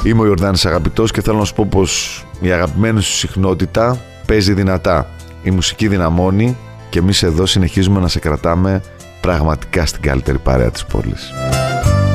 Είμαι ο Ιορδάνης Αγαπητός και θέλω να σου πω πως η αγαπημένη σου συχνότητα παίζει δυνατά. Η μουσική δυναμώνει και εμείς εδώ συνεχίζουμε να σε κρατάμε πραγματικά στην καλύτερη παρέα της πόλης.